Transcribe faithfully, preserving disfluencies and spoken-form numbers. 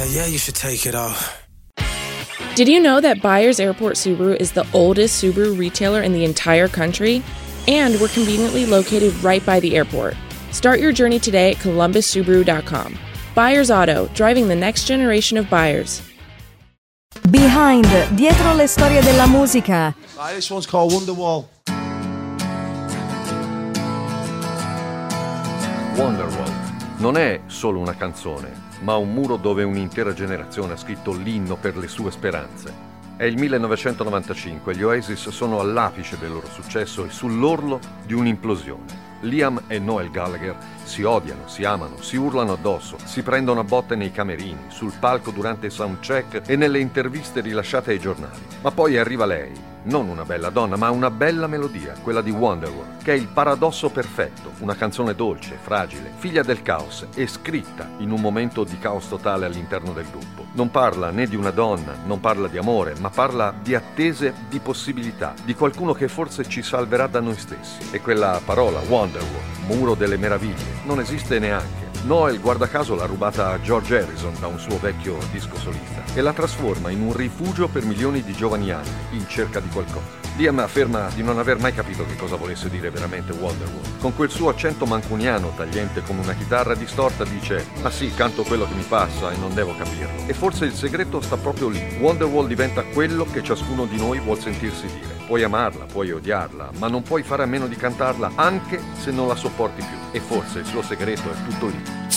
yeah, you should take it off. Did you know that Byers Airport Subaru is the oldest Subaru retailer in the entire country? And we're conveniently located right by the airport. Start your journey today at columbus subaru dot com. Byers Auto, driving the next generation of buyers. Behind, dietro le storie della musica. Right, this one's called Wonderwall. Wonderwall non è solo una canzone, ma un muro dove un'intera generazione ha scritto l'inno per le sue speranze. È il millenovecentonovantacinque, gli Oasis sono all'apice del loro successo e sull'orlo di un'implosione. Liam e Noel Gallagher si odiano, si amano, si urlano addosso, si prendono a botte nei camerini, sul palco durante i soundcheck e nelle interviste rilasciate ai giornali. Ma poi arriva lei, non una bella donna, ma una bella melodia, quella di Wonderwall, che è il paradosso perfetto, una canzone dolce, fragile, figlia del caos e scritta in un momento di caos totale all'interno del gruppo. Non parla né di una donna, non parla di amore, ma parla di attese, di possibilità, di qualcuno che forse ci salverà da noi stessi. E quella parola, Wonderwall, muro delle meraviglie, non esiste neanche. Noel, guarda caso, l'ha rubata a George Harrison da un suo vecchio disco solista e la trasforma in un rifugio per milioni di giovani anime in cerca di qualcosa. Liam afferma di non aver mai capito che cosa volesse dire veramente Wonderwall. Con quel suo accento mancuniano tagliente come una chitarra distorta dice: ma sì, canto quello che mi passa e non devo capirlo. E forse il segreto sta proprio lì. Wonderwall diventa quello che ciascuno di noi vuol sentirsi dire. Puoi amarla, puoi odiarla, ma non puoi fare a meno di cantarla anche se non la sopporti più. E forse il suo segreto è tutto lì.